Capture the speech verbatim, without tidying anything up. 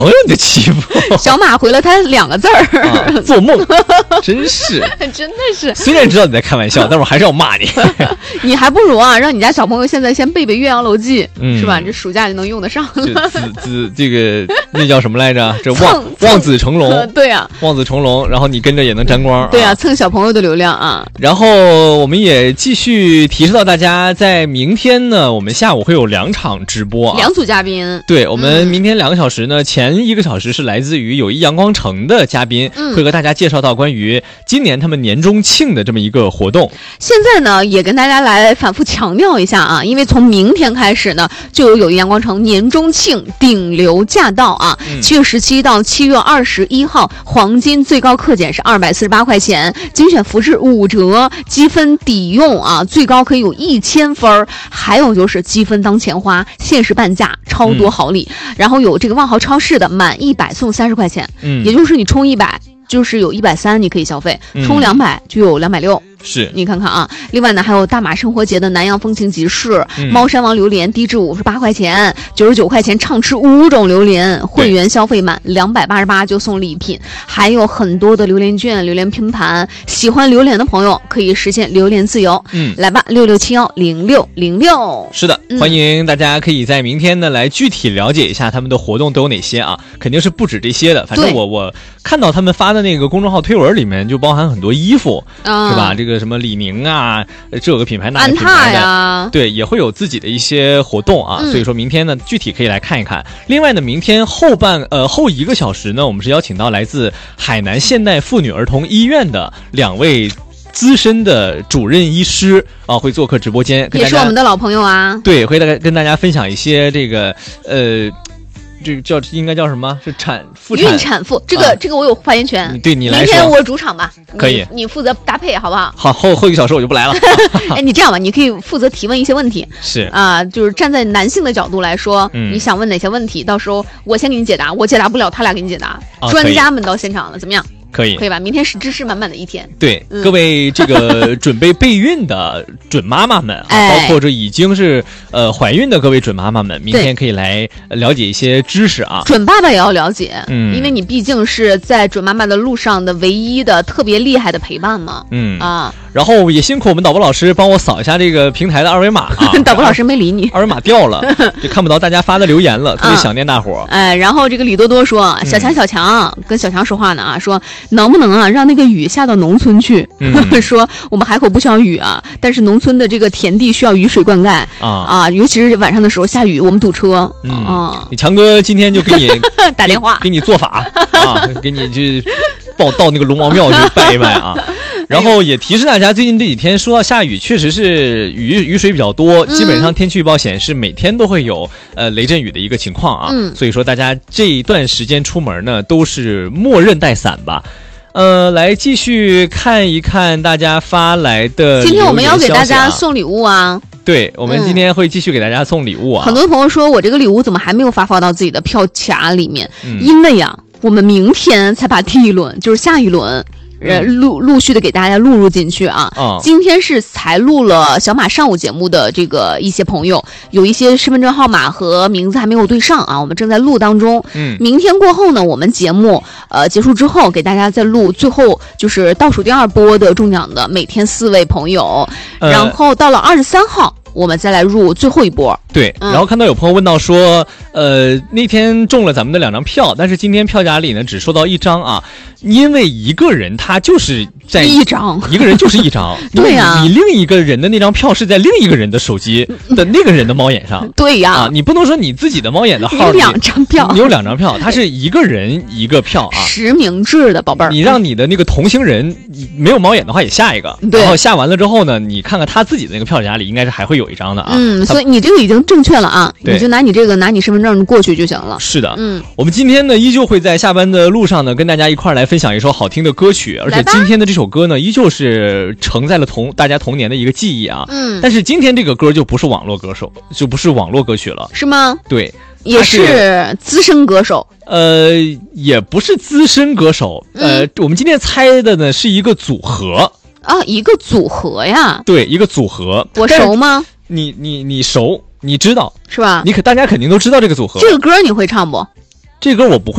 友你的欺负。 小马回了他两个字儿、 啊，做梦，真是， 真的是。 虽然知道你在开玩笑，但我还是要骂你。 你还不如啊，让你家小朋友现在先背背《岳阳楼记》， 嗯， 是吧？这暑假就能用得上。 这子子这个那叫什么来着？这望望子成龙。 对呀、啊， 望子成龙，然后你跟着也能沾光。 对呀、 啊， 蹭小朋友的流量啊。 然后我们也继续提示到大家，在明天呢，我们下午会有两场直播、啊， 两组嘉宾。 对，我们明天两个小时呢，嗯、前一个小时是来自于友谊阳光城的嘉宾、嗯，会和大家介绍到关于今年他们年终庆的这么一个活动。 现在呢，也跟大家来反复强调一下啊，因为从明天开始呢，就有友谊阳光城年终庆顶流驾到啊，七、嗯、月十七到七月二十一号，黄金最高克减是二百四十八块钱，精选服饰五折，积分抵用啊，最高可以有一千分，还有就是积分当钱花，限时半价，超多好礼。嗯、然后有这个万豪超市的满一百送三十块钱，嗯，也就是你充一百。就是有一百三你可以消费，充两百就有两百六。 是， 你看看啊。另外呢，还有大马生活节的南洋风情集市，嗯、猫山王榴莲低至五十八块钱，九十九块钱畅吃五种榴莲，会员消费满两百八十八就送礼品，还有很多的榴莲券、榴莲拼盘。喜欢榴莲的朋友可以实现榴莲自由。嗯，来吧，六六七幺零六零六。 是的、嗯，欢迎大家可以在明天呢来具体了解一下他们的活动都有哪些啊？肯定是不止这些的。反正我我看到他们发的那个公众号推文里面就包含很多衣服，嗯、是吧？这个什么李宁啊，这个品牌那个品牌的， 呀对，也会有自己的一些活动啊。嗯、所以说明天呢，具体可以来看一看。另外呢，明天后半呃后一个小时呢，我们是邀请到来自海南现代妇女儿童医院的两位资深的主任医师啊，会做客直播间， 也是我们的老朋友啊。 对，会大概跟大家分享一些这个呃。这个叫应该叫什么？是产妇产孕产妇，这个、啊、这个我有发言权。 对你来说， 明天我主场吧， 可以， 你负责搭配好不好？ 好，后后一个小时我就不来了。 哎，你这样吧，你可以负责提问一些问题。 是啊，就是站在男性的角度来说，嗯、你想问哪些问题，到时候我先给你解答，我解答不了，他俩给你解答。啊、专家们到现场了，怎么样？ 可以， 可以吧？明天是知识满满的一天。 对， 嗯、 各位这个准备备孕的准妈妈们啊， 哎、 包括这已经是呃怀孕的各位准妈妈们，明天可以来了解一些知识啊。 准爸爸也要了解， 嗯， 因为你毕竟是在准妈妈的路上的唯一的特别厉害的陪伴嘛。 嗯啊， 然后也辛苦我们导播老师帮我扫一下这个平台的二维码啊。 导播老师没理你， 二维码掉了，就看不到大家发的留言了，特别想念大伙儿。 哎，然后这个李多多说，小强小强、嗯、跟小强说话呢啊，说能不能啊让那个雨下到农村去？嗯、说我们海口不需要雨啊，但是农村的这个田地需要雨水灌溉啊啊，尤其是晚上的时候下雨，我们堵车。 嗯啊， 你强哥今天就给你打电话， 给你做法啊，给你去报到那个龙王庙去拜一拜啊。然后也提示大家，最近这几天说到下雨，确实是雨雨水比较多，基本上天气预报显示每天都会有呃雷阵雨的一个情况啊。 嗯， 所以说大家这一段时间出门呢，都是默认带伞吧。呃，来继续看一看大家发来的、啊。 今天我们要给大家送礼物啊！ 对，我们今天会继续给大家送礼物啊！ 嗯、很多朋友说我这个礼物怎么还没有发放到自己的票卡里面？ 嗯、 因为呀、啊，我们明天才把第一轮，就是下一轮。呃，陆陆续的给大家录入进去啊。 哦， 今天是才录了小马上午节目的这个一些朋友，有一些身份证号码和名字还没有对上啊，我们正在录当中。 嗯， 明天过后呢，我们节目呃结束之后，给大家再录最后就是倒数第二波的中奖的每天四位朋友， 呃、 然后到了二十三号。我们再来入最后一波。 对、嗯，然后看到有朋友问到说，呃，那天中了咱们的两张票，但是今天票夹里呢只收到一张啊，因为一个人他就是在一张， 一个人就是一张， 对呀、啊， 你另一个人的那张票是在另一个人的手机的那个人的猫眼上， 对呀、 啊，你不能说你自己的猫眼的号有两张票， 你有两张票，他是一个人一个票啊， 实名制的宝贝儿， 你让你的那个同行人没有猫眼的话也下一个，然后下完了之后呢，你看看他自己的那个票夹里应该是还会有一张的啊， 嗯，所以你这个已经正确了啊，你就拿你这个拿你身份证过去就行了。 是的， 嗯， 我们今天呢依旧会在下班的路上呢跟大家一块来分享一首好听的歌曲，而且今天的这首歌呢依旧是承载了童大家童年的一个记忆啊， 嗯， 但是今天这个歌就不是网络歌手，就不是网络歌曲了， 是吗？ 对， 也是资深歌手， 呃，也不是资深歌手，呃， 嗯、 我们今天猜的呢是一个组合啊，一个组合呀， 对，一个组合， 我熟吗？ 你你你熟，你知道是吧？ 你可大家肯定都知道这个组合。 这个歌你会唱不？ 这个歌我不会。